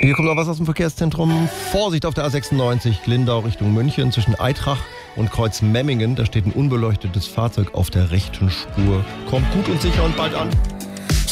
Hier kommt noch was aus dem Verkehrszentrum. Vorsicht auf der A96 Lindau Richtung München zwischen Eitrach und Kreuz Memmingen. Da steht ein unbeleuchtetes Fahrzeug auf der rechten Spur. Kommt gut und sicher und bald an.